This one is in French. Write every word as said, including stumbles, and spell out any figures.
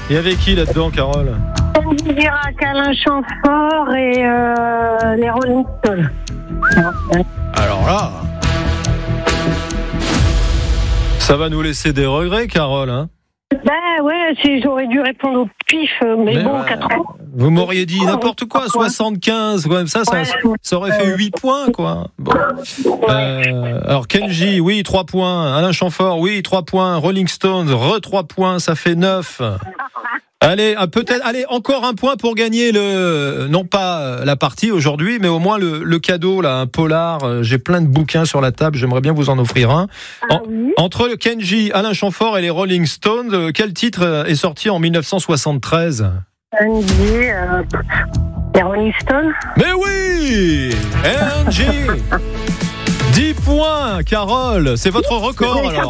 Et avec qui là-dedans, Carole? Kenji Girac, Alain Chamfort et euh, les Rolling Stones. Alors là, ça va nous laisser des regrets, Carole, hein? Ben ouais, c'est, j'aurais dû répondre au pif, mais, Mais bon, ouais. quatre-vingts. Vous m'auriez dit n'importe quoi, soixante-quinze, quoi, ça, ça, ça aurait fait huit points, quoi. Bon. Euh, alors, Kenji, oui, trois points. Alain Chamfort, oui, trois points. Rolling Stones, re trois points, ça fait neuf. Allez, peut-être, allez, encore un point pour gagner le, non pas la partie aujourd'hui, mais au moins le, le cadeau, là, un polar. J'ai plein de bouquins sur la table, j'aimerais bien vous en offrir un. En, Ah oui. Entre le Kenji, Alain Chamfort et les Rolling Stones, quel titre est sorti en dix-neuf cent soixante-treize? Kenji, euh, les Rolling Stones. Mais oui, Angie. dix points, Carole, c'est votre record alors.